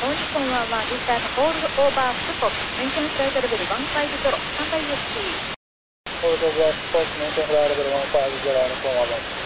日本はthis time hold over foot maintain flight level 150 standby UST hold over foot maintain flight level 150 日本は